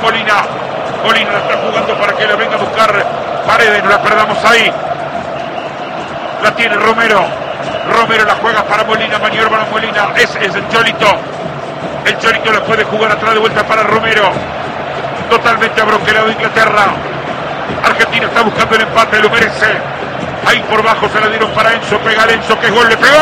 Molina. Molina la está jugando para que la venga a buscar Paredes, no la perdamos ahí. La tiene Romero. Romero la juega para Molina, maniobra Molina. Es el Cholito. El Cholito la puede jugar atrás de vuelta para Romero. Totalmente abroquelado Inglaterra. Argentina está buscando el empate, lo merece. Ahí por bajo se la dieron para Enzo. Pega Enzo, que gol le pegó.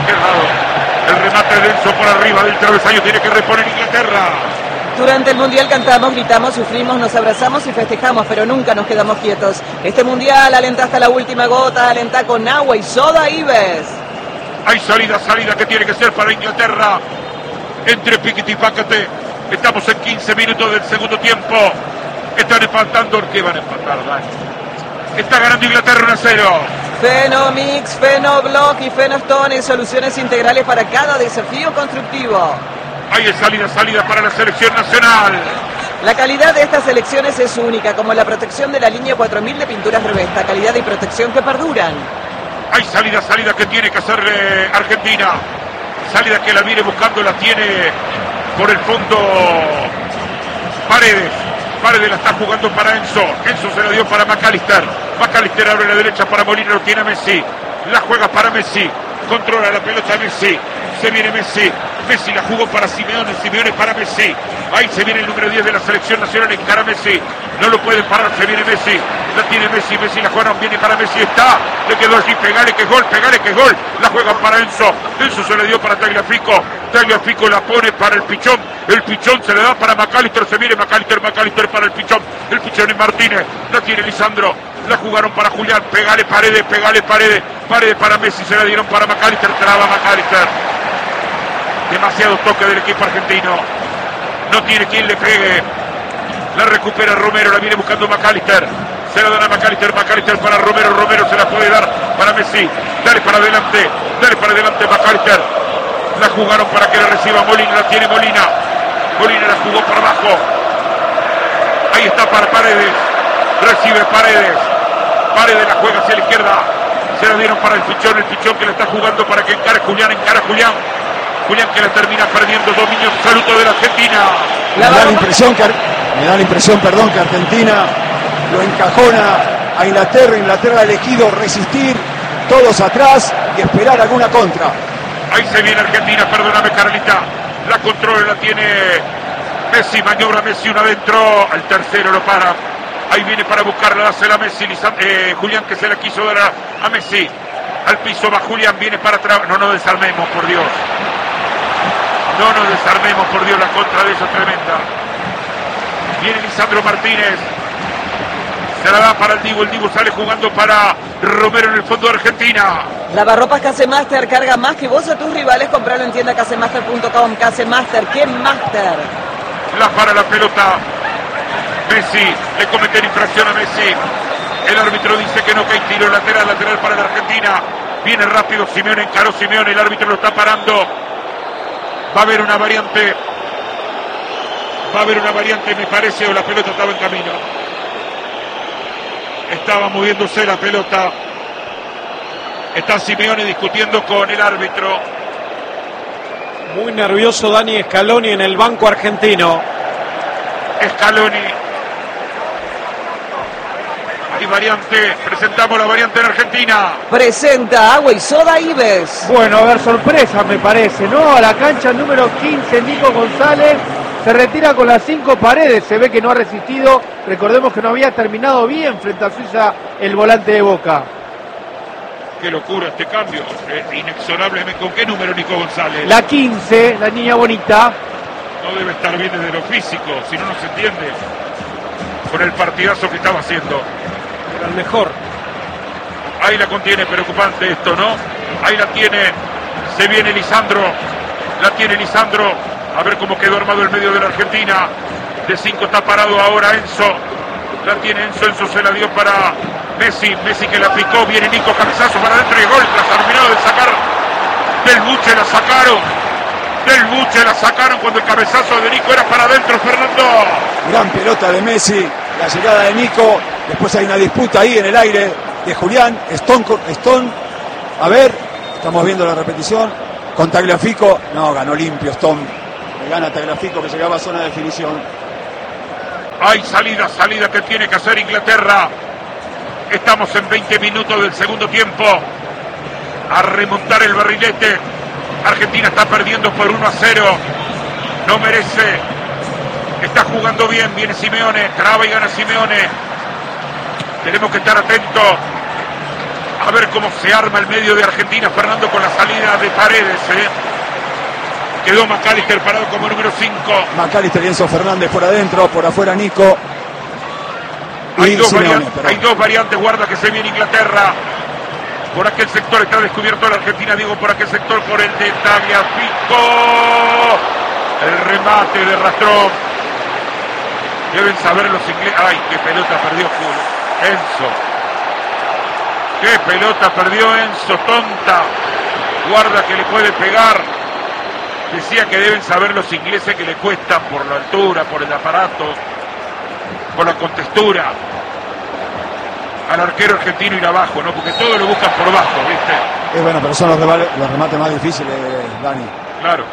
El remate de Enzo por arriba del travesaño, tiene que reponer Inglaterra. Durante el Mundial cantamos, gritamos, sufrimos, nos abrazamos y festejamos, pero nunca nos quedamos quietos. Este Mundial alenta hasta la última gota, alenta con agua y soda Ives. Hay salida que tiene que ser para Inglaterra. Entre piquete y pácate. Estamos en 15 minutos del segundo tiempo. Están empatando, ¿qué van a empatar, Dani? Está ganando Inglaterra 1-0. Fenomix, Fenoblock y Fenostone, soluciones integrales para cada desafío constructivo. Ahí es salida para la selección nacional. La calidad de estas selecciones es única, como la protección de la línea 4000 de pinturas Revesta, calidad y protección que perduran. Hay salida que tiene que hacer Argentina. Salida que la viene buscando, la tiene por el fondo Paredes. Paredes la está jugando para Enzo. Enzo se la dio para McAllister. McAllister abre la derecha para Molina, lo tiene Messi. La juega para Messi. Controla la pelota Messi. Se viene Messi. Messi la jugó para Simeone. Simeone para Messi. Ahí se viene el número 10 de la selección nacional. Encara Messi. No lo pueden parar. Se viene Messi. La tiene Messi. Messi la juega. Viene para Messi. Está. Le quedó allí. Pegale que gol. Pegale que gol. La juegan para Enzo. Enzo se le dio para Tagliafico. Tagliafico la pone para el Pichón. El Pichón se le da para McAllister. Se viene McAllister para el Pichón. El Pichón es Martínez. La tiene Lisandro. La jugaron para Julián. Pegale Paredes. Paredes para Messi. Se la dieron para McAllister. Traba McAllister. Demasiado toque del equipo argentino. No tiene quien le pegue. La recupera Romero. La viene buscando McAllister. Se la dan a McAllister. McAllister para Romero. Romero se la puede dar para Messi. Dale para adelante McAllister. La jugaron para que la reciba Molina. La tiene Molina. Molina la jugó para abajo. Ahí está para Paredes. Recibe Paredes. Paredes la juega hacia la izquierda. Se la dieron para el Pichón que la está jugando para que encare Julián. Julián que la termina perdiendo. Dominio absoluto de la Argentina. Me da la impresión, que Argentina lo encajona a Inglaterra. Inglaterra ha elegido resistir, todos atrás y esperar alguna contra. Ahí se viene Argentina, perdóname Carlita. La controla, la tiene Messi, maniobra Messi, una adentro. Al tercero lo para. Ahí viene para buscarla, dásela a Messi. Julián que se la quiso dar a Messi. Al piso va Julián, viene para atrás. No nos desarmemos, por Dios. La contra de eso tremenda. Viene Lisandro Martínez. Se la da para el Dibu sale jugando para Romero en el fondo de Argentina. Lavarropas Casemaster, carga más que vos a tus rivales, compralo en tienda casemaster.com. Casemaster, ¿qué Master? La para la pelota. Messi, le cometen infracción a Messi. El árbitro dice que no, que hay tiro lateral para la Argentina. Viene rápido Simeone, encaró Simeone, el árbitro lo está parando. Va a haber una variante, me parece, o la pelota estaba en camino. Estaba moviéndose la pelota. Está Simeone discutiendo con el árbitro. Muy nervioso Dani Scaloni en el banco argentino. Scaloni. Hay variante, presentamos la variante en Argentina. Presenta agua y soda Ives. Bueno, a ver, sorpresa me parece, ¿no? A la cancha número 15, Nico González. Se retira con las 5 Paredes, se ve que no ha resistido. Recordemos que no había terminado bien frente a Suiza el volante de Boca. Qué locura este cambio, inexorablemente. ¿Con qué número Nico González? La 15, la niña bonita. No debe estar bien desde lo físico, si no, no se entiende. Con el partidazo que estaba haciendo. Era el mejor. Ahí la contiene, preocupante esto, ¿no? Ahí la tiene, se viene Lisandro. La tiene Lisandro. A ver cómo quedó armado el medio de la Argentina. De 5 está parado ahora Enzo. La tiene Enzo se la dio para Messi. Messi que la picó. Viene Nico, cabezazo para adentro y gol. Tras terminado de sacar del buche, la sacaron. Del buche la sacaron cuando el cabezazo de Nico era para adentro, Fernando. Gran pelota de Messi. La llegada de Nico. Después hay una disputa ahí en el aire de Julián. Stone. A ver, estamos viendo la repetición. Con Tagliafico. No, ganó limpio Stone. Le gana Tagliafico que llegaba a zona de definición. Hay salida que tiene que hacer Inglaterra. Estamos en 20 minutos del segundo tiempo. A remontar el barrilete. Argentina está perdiendo por 1-0. No merece. Está jugando bien. Viene Simeone. Traba y gana Simeone. Tenemos que estar atentos a ver cómo se arma el medio de Argentina. Fernando, con la salida de Paredes. Quedó McAllister parado como número 5. McAllister y Enzo Fernández por adentro, por afuera Nico. Hay dos variantes, guarda que se viene Inglaterra. Por aquel sector está descubierto la Argentina, digo por aquel sector, por el de Tagliafico. El remate de Rastrop. Deben saber los ingleses. Ay, qué pelota perdió Enzo. Qué pelota perdió Enzo, tonta. Guarda que le puede pegar. Decía que deben saber los ingleses que le cuesta por la altura, por el aparato, por la contextura al arquero argentino ir abajo, ¿no? Porque todos lo buscan por abajo, ¿viste? Bueno, pero son los remates más difíciles, Dani. Claro.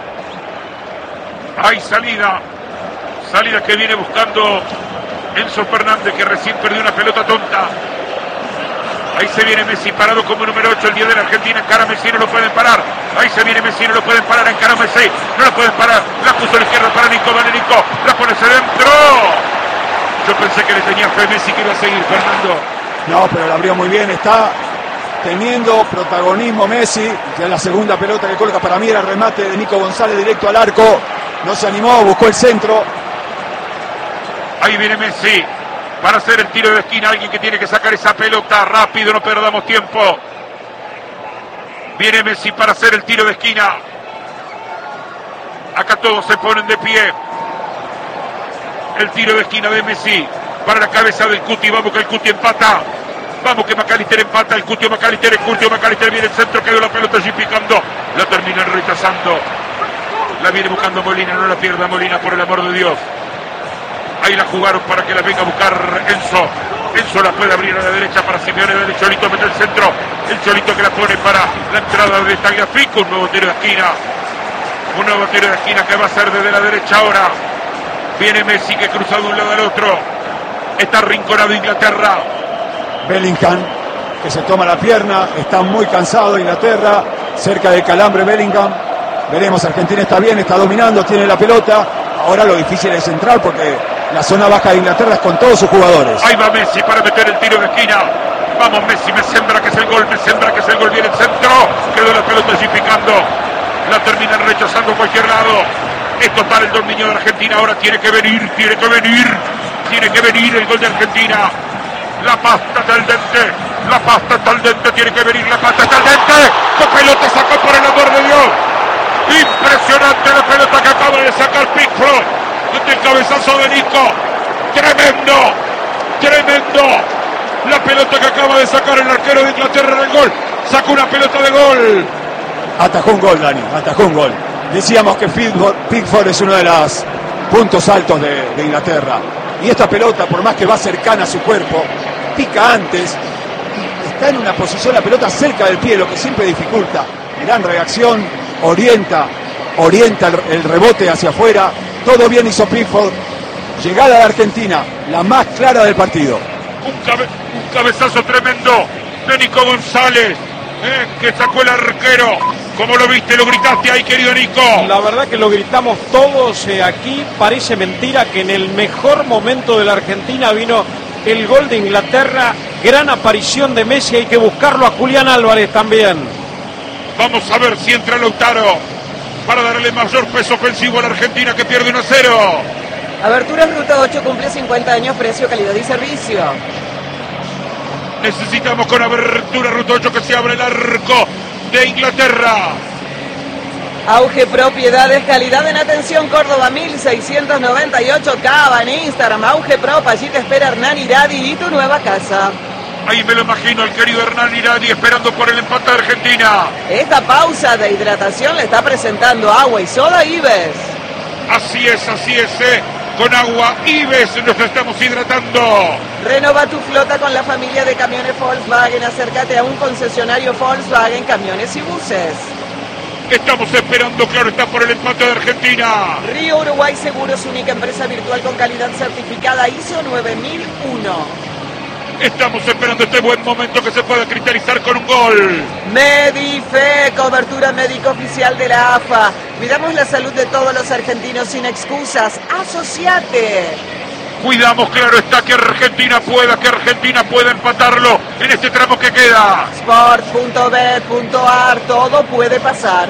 Hay salida que viene buscando Enzo Fernández, que recién perdió una pelota tonta. Ahí se viene Messi, parado como número 8, el 10 de la Argentina. Encara a Messi, no lo pueden parar. Ahí se viene Messi, no lo pueden parar. Encara a Messi, no lo pueden parar. La puso a la izquierda para Nico, vale Nico. La pone hacia adentro. Yo pensé que le tenía fe Messi que iba a seguir, Fernando. No, pero la abrió muy bien. Está teniendo protagonismo Messi. Ya la segunda pelota que coloca, para mí era remate de Nico González directo al arco. No se animó, buscó el centro. Ahí viene Messi para hacer el tiro de esquina. Alguien que tiene que sacar esa pelota rápido, no perdamos tiempo. Viene Messi para hacer el tiro de esquina. Acá todos se ponen de pie. El tiro de esquina de Messi para la cabeza del Cuti. Vamos que el Cuti empata. Vamos que McAllister empata. El Cuti McAllister. El Cuti McAllister viene el centro. Quedó la pelota allí picando. La terminan rechazando. La viene buscando Molina. No la pierda Molina, por el amor de Dios. Ahí la jugaron para que la venga a buscar Enzo. Enzo la puede abrir a la derecha para Simeone. El Cholito mete el centro. El Cholito que la pone para la entrada de Tagliafico. Un nuevo tiro de esquina. Un nuevo tiro de esquina que va a ser desde la derecha ahora. Viene Messi que cruza de un lado al otro. Está arrinconado Inglaterra. Bellingham que se toma la pierna. Está muy cansado Inglaterra. Cerca del calambre Bellingham. Veremos, Argentina está bien, está dominando, tiene la pelota. Ahora lo difícil es entrar porque la zona baja de Inglaterra es con todos sus jugadores. Ahí va Messi para meter el tiro de esquina. Vamos Messi, me sembra que es el gol, viene el centro. Quedó la pelota allí picando. La terminan rechazando a cualquier lado. Es total el dominio de Argentina. Ahora tiene que venir el gol de Argentina. La pasta está al dente, tiene que venir la pasta está al dente. ¡Qué pelota sacó, por el amor de Dios! Impresionante la pelota que acaba de sacar Pickford. El cabezazo de Nico. Tremendo. La pelota que acaba de sacar el arquero de Inglaterra del gol. Sacó una pelota de gol. Atajó un gol, Dani, atajó un gol. Decíamos que Pickford es uno de los puntos altos de Inglaterra. Y esta pelota, por más que va cercana a su cuerpo, pica antes. Está en una posición la pelota cerca del pie, lo que siempre dificulta. Gran reacción, orienta el rebote hacia afuera. Todo bien hizo Pickford. Llegada de Argentina, la más clara del partido. Un cabezazo tremendo de Nico González, que sacó el arquero. ¿Cómo lo viste? ¿Lo gritaste ahí, querido Nico? La verdad que lo gritamos todos. Aquí parece mentira que en el mejor momento de la Argentina vino el gol de Inglaterra. Gran aparición de Messi, hay que buscarlo a Julián Álvarez también. Vamos a ver si entra Lautaro para darle mayor peso ofensivo a la Argentina, que pierde 1-0. Aberturas Ruta 8 cumple 50 años, precio, calidad y servicio. Necesitamos con Abertura Ruta 8 que se abra el arco de Inglaterra. Auge Propiedades, calidad en atención, Córdoba 1698, Cava en Instagram, Auge Prop, allí te espera Hernán Iradi y tu nueva casa. Ahí me lo imagino al querido Hernán Iradi esperando por el empate de Argentina. Esta pausa de hidratación le está presentando Agua y Soda Ives. Así es, con Agua Ives nos estamos hidratando. Renova tu flota con la familia de camiones Volkswagen. Acércate a un concesionario Volkswagen, camiones y buses. Estamos esperando, claro, está por el empate de Argentina. Río Uruguay Seguros, única empresa virtual con calidad certificada ISO 9001. Estamos esperando este buen momento que se pueda cristalizar con un gol. Medife, cobertura médica oficial de la AFA. Cuidamos la salud de todos los argentinos sin excusas. Asociate. Cuidamos, claro está, que Argentina pueda empatarlo en este tramo que queda. Sport.bet.ar, todo puede pasar.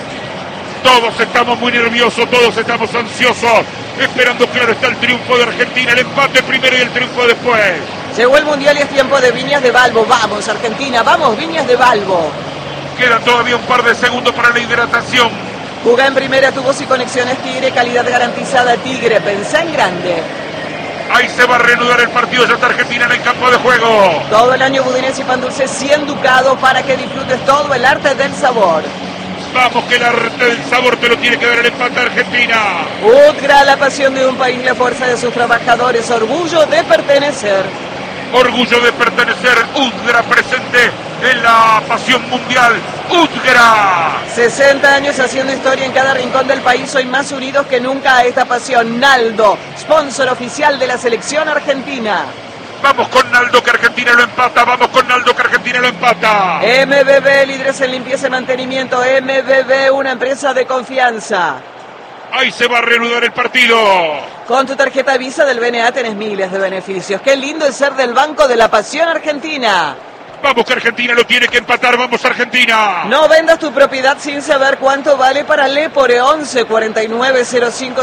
Todos estamos muy nerviosos, todos estamos ansiosos, esperando, claro está, el triunfo de Argentina, el empate primero y el triunfo después. Llegó el Mundial y es tiempo de Viñas de Balbo. Vamos, Argentina, vamos, Viñas de Balbo. Quedan todavía un par de segundos para la hidratación. Jugá en primera, tu voz y conexiones Tigre, calidad garantizada Tigre, pensá en grande. Ahí se va a reanudar el partido, ya está Argentina en el campo de juego. Todo el año budines y pan dulce 100 ducados para que disfrutes todo el arte del sabor. Vamos, que el arte del sabor te lo tiene que dar el empate de Argentina. Udgra, la pasión de un país, la fuerza de sus trabajadores, orgullo de pertenecer. Orgullo de pertenecer, Udgra presente en la pasión mundial. Udgra. 60 años haciendo historia en cada rincón del país, hoy más unidos que nunca a esta pasión. Naldo, sponsor oficial de la selección argentina. Vamos con Naldo, que Argentina lo empata. Vamos con Naldo, que Argentina lo empata. MBB, líderes en limpieza y mantenimiento. MBB, una empresa de confianza. Ahí se va a reanudar el partido. Con tu tarjeta Visa del BNA tenés miles de beneficios. Qué lindo es ser del Banco de la Pasión Argentina. Vamos, que Argentina lo tiene que empatar. Vamos, Argentina. No vendas tu propiedad sin saber cuánto vale para Lepore. 11 49 05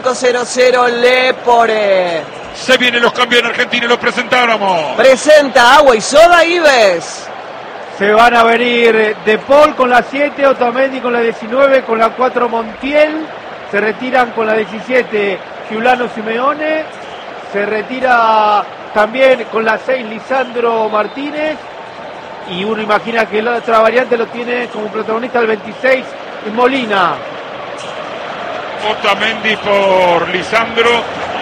5500 Lepore. Se vienen los cambios en Argentina y los presentáramos. Presenta Agua y Soda Ives. Se van a venir De Paul con la 7, Otamendi con la 19, con la 4 Montiel. Se retiran con la 17 Giuliano Simeone. Se retira también con la 6 Lisandro Martínez. Y uno imagina que la otra variante lo tiene como protagonista el 26 Molina. Otamendi por Lisandro.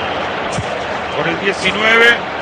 Por el 19.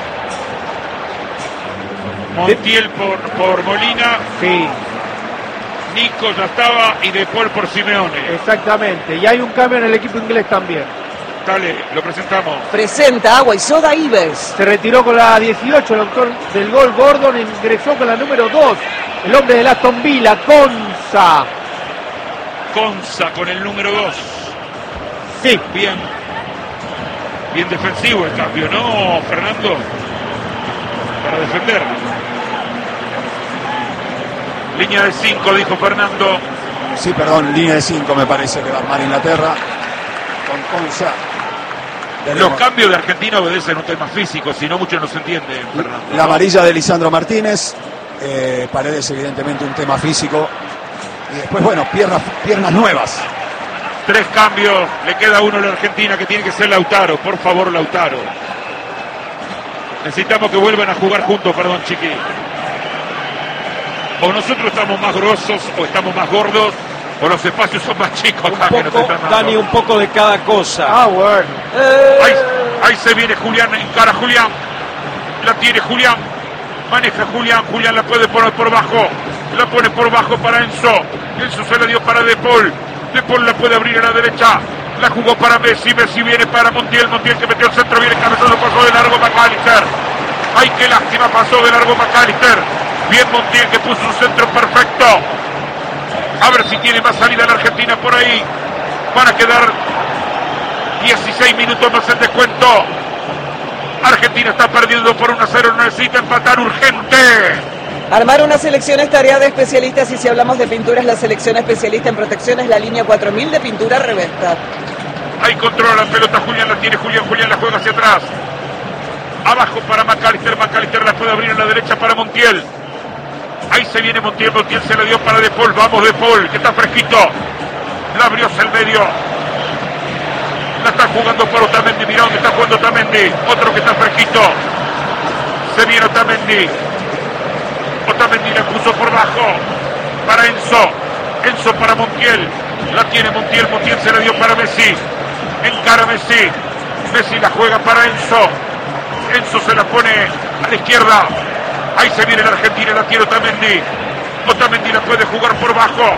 Montiel por Molina. Sí. Nico ya estaba y De Paul por Simeone. Exactamente. Y hay un cambio en el equipo inglés también. Dale, lo presentamos. Presenta Agua y Soda Ives. Se retiró con la 18 el autor del gol Gordon, ingresó con la número 2, el hombre del Aston Villa, Konsa. Konsa con el número 2. Sí. Bien. Bien defensivo el cambio, ¿no, Fernando? Para defender. Línea de 5, dijo Fernando. Sí, perdón, línea de 5 me parece que va a armar Inglaterra. Con Konsa. Los cambios de Argentina obedecen un tema físico, si no muchos no se entienden, Fernando. La amarilla de Lisandro Martínez. Paredes, evidentemente, un tema físico. Y después, bueno, piernas nuevas. 3 cambios, le queda uno a la Argentina que tiene que ser Lautaro. Por favor, Lautaro. Necesitamos que vuelvan a jugar juntos, perdón, Chiqui. O nosotros estamos más grosos, o estamos más gordos, o los espacios son más chicos. Dani, un poco de cada cosa. Ah, bueno. Ahí se viene Julián, encara Julián. La tiene Julián. Maneja Julián. Julián la puede poner por bajo. La pone por bajo para Enzo. Enzo se la dio para De Paul. De Paul la puede abrir a la derecha. La jugó para Messi. Messi viene para Montiel. Montiel que metió el centro. Viene cabezazo. Pasó de largo McAllister. Ay, qué lástima. Pasó de largo McAllister. Bien Montiel que puso un centro perfecto. A ver si tiene más salida la Argentina por ahí. Van a quedar 16 minutos más en descuento. Argentina está perdiendo por 1-0. Necesita empatar urgente. Armar una selección es tarea de especialistas y si hablamos de pinturas, la selección especialista en protección es la línea 4000 de pintura Revesta. Ahí controla la pelota Julián, la tiene Julián, Julián la juega hacia atrás. Abajo para McAllister, McAllister la puede abrir a la derecha para Montiel. Ahí se viene Montiel, Montiel se la dio para De Paul, vamos De Paul, que está fresquito. La abrió hacia el medio. La está jugando por Otamendi, mirá dónde está jugando Otamendi. Otro que está fresquito. Se viene Otamendi. Otamendi la puso por bajo para Enzo. Enzo para Montiel. La tiene Montiel. Montiel se la dio para Messi. Encara Messi. Messi la juega para Enzo. Enzo se la pone a la izquierda. Ahí se viene la Argentina. La tiene Otamendi. Otamendi la puede jugar por bajo.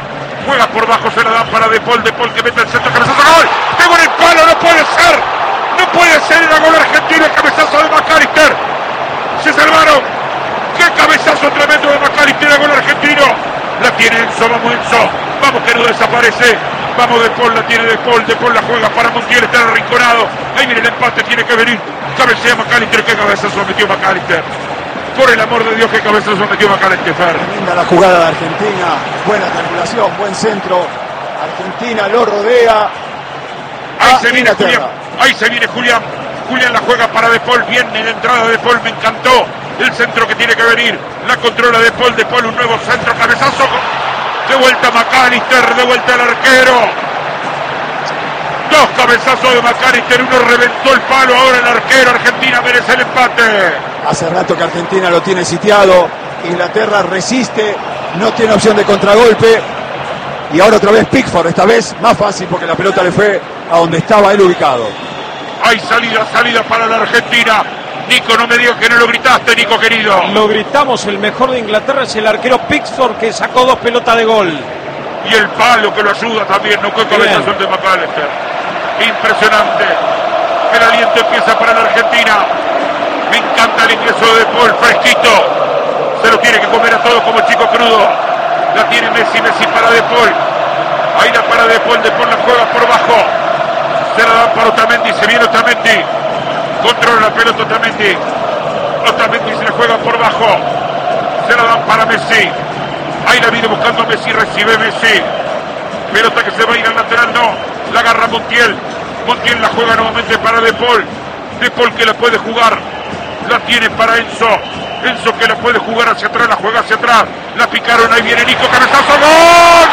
Juega por bajo, se la dan para De Paul que mete el centro, cabezazo, gol. Pegó en el palo, no puede ser. No puede ser, era gol argentino, el cabezazo de McAllister. Se salvaron. Qué cabezazo tremendo de McAllister, el gol argentino. La tiene Enzo, vamos Enzo. Vamos que no desaparece. Vamos De Paul, la tiene De Paul la juega para Montiel, está arrinconado. Ahí viene el empate, tiene que venir. Cabecea McAllister, qué cabezazo metió McAllister. Por el amor de Dios, qué cabezazo metió McAllister. Linda la jugada de Argentina, buena triangulación, buen centro. Argentina lo rodea. Ahí se viene Inglaterra. Julián, ahí se viene Julián. Julián la juega para De Paul, bien en la entrada de De Paul, me encantó. El centro que tiene que venir, la controla De Paul, un nuevo centro, cabezazo. De vuelta McAllister, de vuelta el arquero. Dos cabezazos de McAllister, uno reventó el palo, ahora el arquero. Argentina merece el empate. Hace rato que Argentina lo tiene sitiado. Inglaterra resiste, no tiene opción de contragolpe. Y ahora otra vez Pickford, esta vez más fácil porque la pelota le fue a donde estaba él ubicado. Hay salida para la Argentina. Nico, no me digas que no lo gritaste, Nico querido. Lo gritamos, el mejor de Inglaterra es el arquero Pickford, que sacó 2 pelotas de gol. Y el palo que lo ayuda también, no fue cabezazo de McAllister. Impresionante. El aliento empieza para la Argentina. Me encanta el ingreso de De Paul, fresquito. Se lo tiene que comer a todos como chico crudo. La tiene Messi para De Paul. Ahí la para De Paul la juega por bajo. Se la dan para Otamendi, se viene Otamendi. Controla la pelota Otamendi. Otamendi se la juega por bajo. Se la dan para Messi. Ahí la viene buscando Messi, recibe Messi. Pelota que se va a ir al lateral, no. La agarra Montiel. Montiel la juega nuevamente para De Paul. De Paul que la puede jugar. La tiene para Enzo. Enzo que la puede jugar hacia atrás, la juega hacia atrás. La picaron, ahí viene Nico, cabezazo, ¡gol!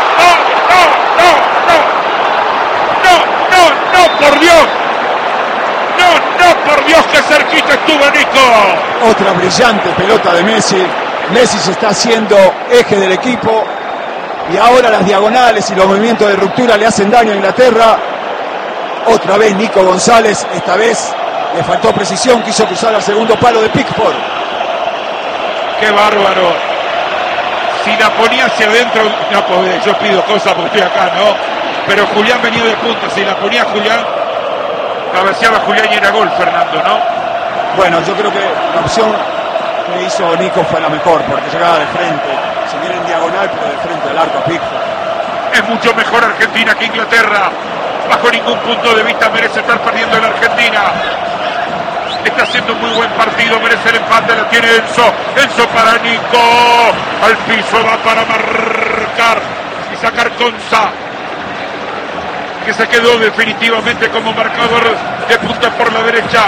¡No, por Dios! ¡No, por Dios, que cerquita estuvo Nico! Otra brillante pelota de Messi. Messi se está haciendo eje del equipo. Y ahora las diagonales y los movimientos de ruptura le hacen daño a Inglaterra. Otra vez Nico González, esta vez le faltó precisión, quiso cruzar al segundo palo de Pickford. ¡Qué bárbaro! Si la ponía hacia adentro, no podés, yo pido cosas porque estoy acá, ¿no? Pero Julián venía de punta, si la ponía Julián, cabeceaba Julián y era gol, Fernando, ¿no? Bueno, yo creo que la opción que hizo Nico fue la mejor, porque llegaba de frente, se viene en diagonal, pero de frente al arco a Pickford. Es mucho mejor Argentina que Inglaterra. Bajo ningún punto de vista merece estar perdiendo la Argentina. Está haciendo un muy buen partido, merece el empate, la tiene Enzo. Enzo para Nico. Al piso va para marcar y sacar Conza, que se quedó definitivamente como marcador de punta por la derecha.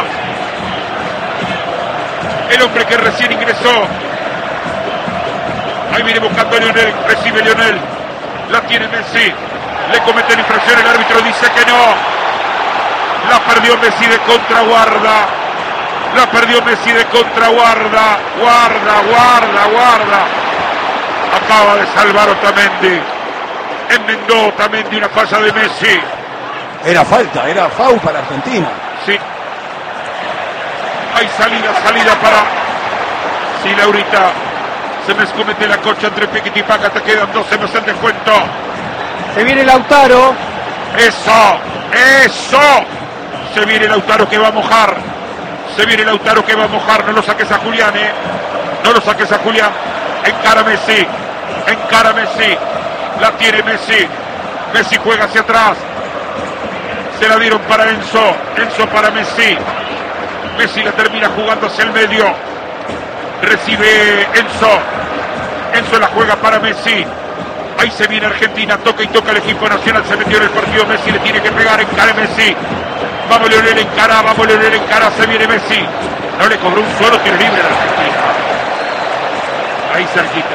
El hombre que recién ingresó. Ahí viene buscando a Lionel, recibe Lionel. La tiene Messi. Le comete la infracción, el árbitro dice que no. La perdió Messi de contraguarda. La perdió Messi de contraguarda. Guarda. Acaba de salvar Otamendi. Enmendó Otamendi una falla de Messi. Era falta, era foul para Argentina. Sí. Hay salida para... Sí, Laurita. Se me escomete la cocha entre Piquet y Paca. Te quedan 12, me hacen descuento. Se viene Lautaro. ¡Eso! Se viene Lautaro que va a mojar. No lo saques a Julián, No lo saques a Julián. Encara Messi. La tiene Messi. Messi juega hacia atrás. Se la dieron para Enzo. Enzo para Messi. Messi la termina jugando hacia el medio. Recibe Enzo. Enzo la juega para Messi. Ahí se viene Argentina, toca el equipo nacional, se metió en el partido Messi, le tiene que pegar, encara Messi. Vamos Lionel, encara, se viene Messi. No le cobró un solo tiro libre a la Argentina. Ahí cerquita.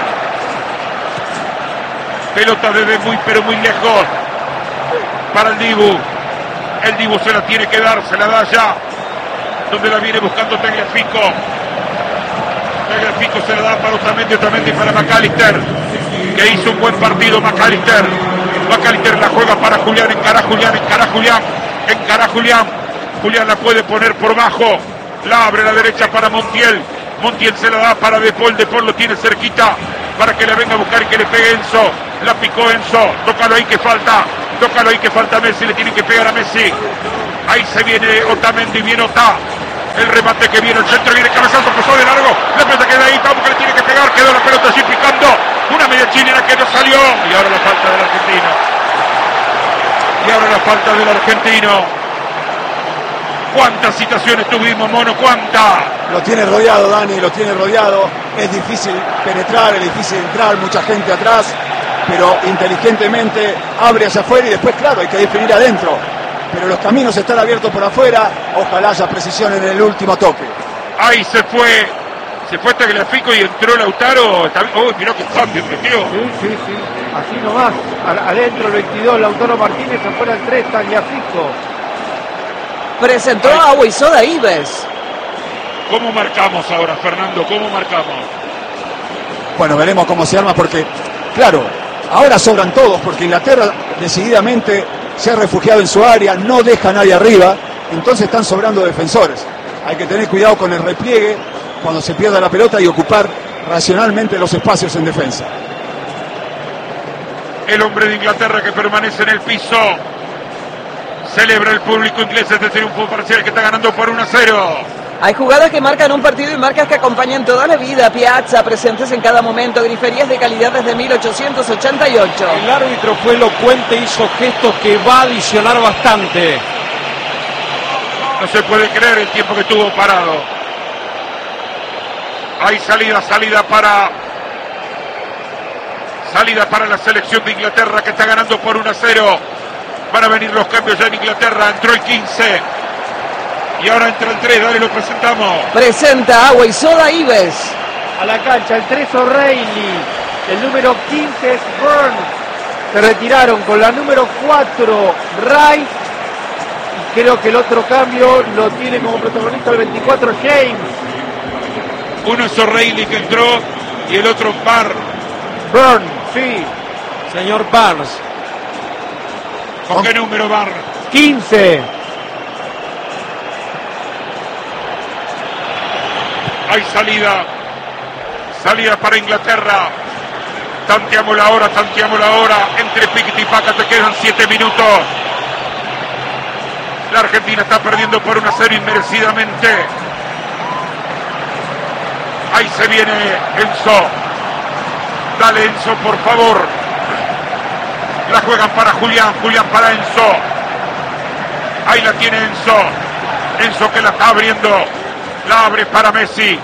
Pelota de muy lejos. Para el Dibu. El Dibu se la tiene que dar, se la da ya. Donde la viene buscando Tagliafico. Tagliafico se la da para Otamendi para McAllister, que hizo un buen partido McAllister. McAllister la juega para Julián, encara Julián. Julián la puede poner por bajo. La abre a la derecha para Montiel. Montiel se la da para De Paul lo tiene cerquita para que la venga a buscar y que le pegue Enzo. La picó Enzo. Tócalo ahí que falta. Tócalo ahí que falta Messi. Le tiene que pegar a Messi. Ahí se viene Otamendi. Viene Ota. El remate que viene. El centro viene cabezazo. Pasó de largo. La pelota queda ahí. Vamos que le tiene que pegar. Quedó la pelota así picando. Una media chilena que no salió. Y ahora la falta del argentino. Y ahora la falta del argentino. ¿Cuántas situaciones tuvimos, Mono? ¿Cuántas? Lo tiene rodeado, Dani, lo tiene rodeado. Es difícil penetrar, es difícil entrar, mucha gente atrás, pero inteligentemente abre hacia afuera y después, claro, hay que definir adentro. Pero los caminos están abiertos por afuera, ojalá haya precisión en el último toque. Ahí se fue Tagliafico y entró Lautaro. Uy, mirá que cambio metió. Sí. Así nomás. Adentro el 22, Lautaro Martínez, afuera el 3, Tagliafico. Presentó a Agua y Soda Ives. ¿Cómo marcamos ahora, Fernando? ¿Cómo marcamos? Bueno, veremos cómo se arma porque, claro, ahora sobran todos porque Inglaterra decididamente se ha refugiado en su área, no deja a nadie arriba, entonces están sobrando defensores. Hay que tener cuidado con el repliegue cuando se pierda la pelota y ocupar racionalmente los espacios en defensa. El hombre de Inglaterra que permanece en el piso. Celebra el público inglés este triunfo parcial que está ganando por 1-0. Hay jugadas que marcan un partido y marcas que acompañan toda la vida. Piazza, presentes en cada momento, griferías de calidad desde 1888. El árbitro fue elocuente, hizo gestos que va a adicionar bastante. No se puede creer el tiempo que estuvo parado. Hay salida para la selección de Inglaterra que está ganando por 1-0. Van a venir los cambios ya en Inglaterra. Entró el 15. Y ahora entra el 3. Dale, lo presentamos. Presenta Agua y Soda Ives. A la cancha, el 3 O'Reilly. El número 15 es Burns. Se retiraron con la número 4 Rice. Y creo que el otro cambio lo tiene como protagonista el 24 James. Uno es O'Reilly que entró y el otro Burns, sí. Señor Barnes. ¿Con qué número Barnes? 15. Hay salida para Inglaterra. Tanteamos la hora. Entre Piquet y Paca te quedan 7 minutos. La Argentina está perdiendo por 1-0 inmerecidamente. Ahí se viene Enzo. Dale, Enzo, por favor. La juegan para Julián para Enzo. Ahí la tiene Enzo que la está abriendo. La abre para Messi.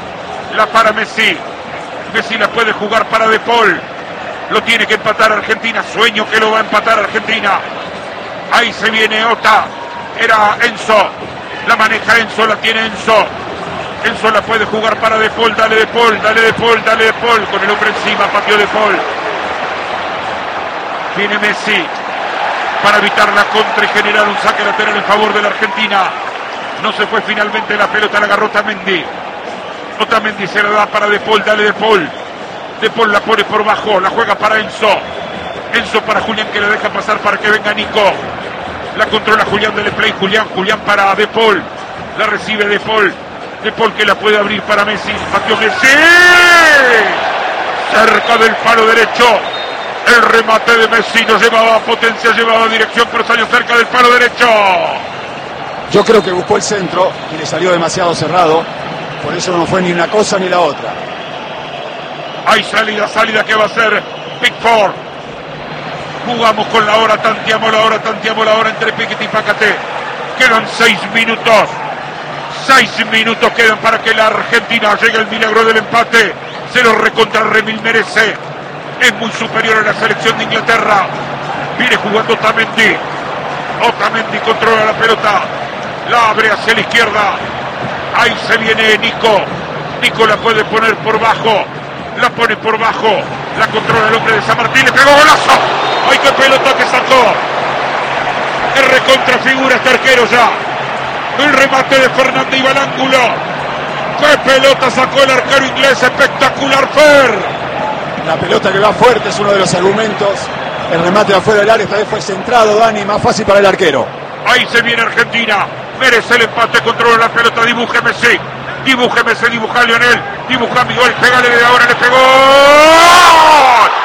Messi la puede jugar para De Paul. Lo tiene que empatar Argentina. Sueño que lo va a empatar Argentina. Ahí se viene Ota. Era Enzo. La maneja Enzo, la tiene Enzo. Enzo la puede jugar para De Paul. Dale De Paul. Con el hombre encima, pateó De Paul. Viene Messi para evitar la contra y generar un saque lateral en favor de la Argentina. No se fue finalmente la pelota, la agarró Otamendi. Otamendi se la da para De Paul, dale De Paul. De Paul la pone por bajo, la juega para Enzo. Enzo para Julián que le deja pasar para que venga Nico. La controla Julián, dale play Julián para De Paul. La recibe De Paul. De Paul que la puede abrir para Messi. Pateó Messi. Cerca del palo derecho. El remate de Messi no llevaba potencia, llevaba dirección, pero salió cerca del palo derecho. Yo creo que buscó el centro y le salió demasiado cerrado. Por eso no fue ni una cosa ni la otra. Hay salida que va a ser Pickford. Jugamos con la hora, tanteamos la hora entre Piquet y Pácate. Quedan 6 minutos. 6 minutos quedan para que la Argentina llegue al milagro del empate. Se lo recontra remil merece. Es muy superior a la selección de Inglaterra. Viene jugando Otamendi. Otamendi controla la pelota. La abre hacia la izquierda. Ahí se viene Nico. Nico la puede poner por bajo. La pone por bajo. La controla el hombre de San Martín. Le pegó golazo. ¡Ay, qué pelota que sacó! El recontrafigura este arquero ya. El remate de Fernández iba al ángulo. ¡Qué pelota sacó el arquero inglés! Espectacular, Fer. La pelota que va fuerte es uno de los argumentos. El remate de afuera del área esta vez fue centrado, Dani, más fácil para el arquero. Ahí se viene Argentina. Merece el empate, controla la pelota. Dibuje Messi, dibuja Lionel. Dibuja Miguel, pégale de ahora, le pegó.